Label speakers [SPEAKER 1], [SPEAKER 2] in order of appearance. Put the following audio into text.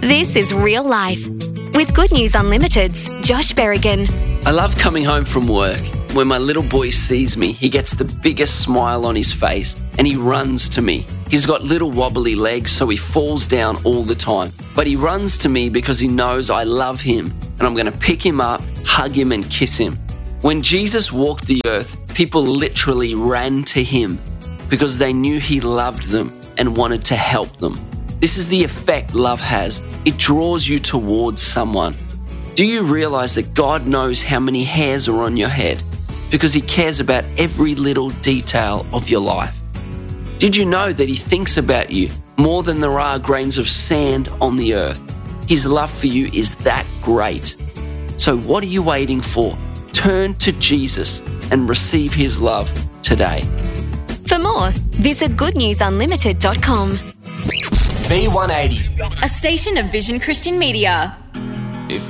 [SPEAKER 1] This is Real Life with Good News Unlimited's Josh Berrigan.
[SPEAKER 2] I love coming home from work. When my little boy sees me, he gets the biggest smile on his face and he runs to me. He's got little wobbly legs, so he falls down all the time. But he runs to me because he knows I love him and I'm going to pick him up, hug him and kiss him. When Jesus walked the earth, people literally ran to him because they knew he loved them and wanted to help them. This is the effect love has. It draws you towards someone. Do you realize that God knows how many hairs are on your head? Because he cares about every little detail of your life. Did you know that he thinks about you more than there are grains of sand on the earth? His love for you is that great. So what are you waiting for? Turn to Jesus and receive his love today.
[SPEAKER 1] For more, visit goodnewsunlimited.com.
[SPEAKER 3] B180,
[SPEAKER 4] a station of Vision Christian Media.